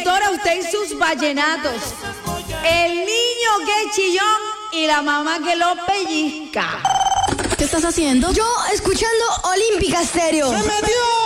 directora, usted y sus vallenatos. El niño que es chillón y la mamá que lo pellizca. ¿Qué estás haciendo? Yo escuchando Olímpica Stereo. ¡Se metió!